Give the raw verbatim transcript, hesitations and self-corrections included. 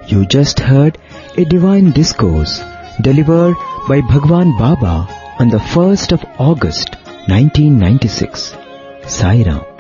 You just heard a divine discourse delivered by Bhagwan Baba on the first of August nineteen ninety-six. Sai Ram.